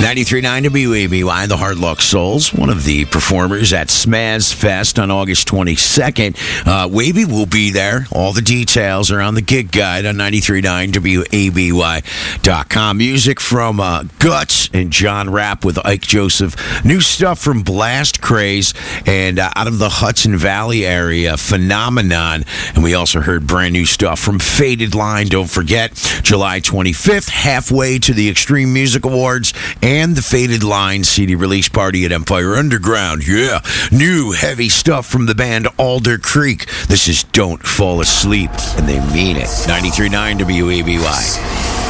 93.9 WABY, the Hard Luck Souls, one of the performers at Smaz Fest on August 22nd. Wavy will be there. All the details are on the gig guide on 93.9 WABY.com. Music from Guts and John Rapp with Ike Joseph. New stuff from Blast Craze and out of the Hudson Valley area, Phenomenon. And we also heard brand new stuff from Faded Line. Don't forget, July 25th, halfway to the Extreme Music Awards and the Faded Line CD release party at Empire Underground. Yeah, new heavy stuff from the band Alder Creek. This is Don't Fall Asleep, and they mean it. 93.9 WABY.